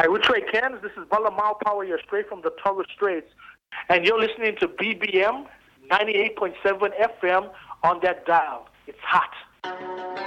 Hi, which way, Ken? This is Bala Mile Power. You're straight from the Torres Straits. And you're listening to BBM 98.7 FM on that dial. It's hot.